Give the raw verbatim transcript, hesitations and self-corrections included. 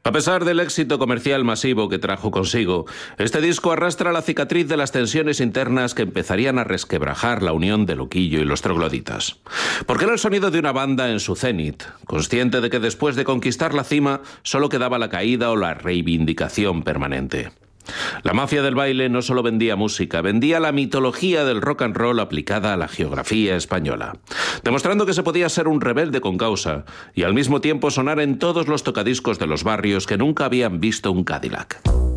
A pesar del éxito comercial masivo que trajo consigo, este disco arrastra la cicatriz de las tensiones internas que empezarían a resquebrajar la unión de Loquillo y los trogloditas. Porque era el sonido de una banda en su cenit, consciente de que después de conquistar la cima solo quedaba la caída o la reivindicación permanente. La mafia del baile no solo vendía música, vendía la mitología del rock and roll aplicada a la geografía española, demostrando que se podía ser un rebelde con causa y al mismo tiempo sonar en todos los tocadiscos de los barrios que nunca habían visto un Cadillac.